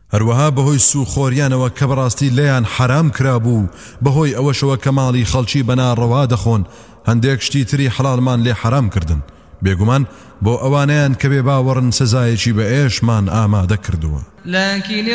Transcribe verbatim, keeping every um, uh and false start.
هەروەها بەهۆی سوخۆریانەوە کە بەڕاستی لێیان حرام کرابوو بەهۆی ئەوەشەوە کە ماڵی خەڵکی بەناڕەوا دەخۆن هەندێک شتی تری حەڵالمان لێ حرام کردن بێگومان بۆ ئەوانەیان کە بێ باوەڕن سزایەکی بە ئێشمان ئامادە کردووە. لكن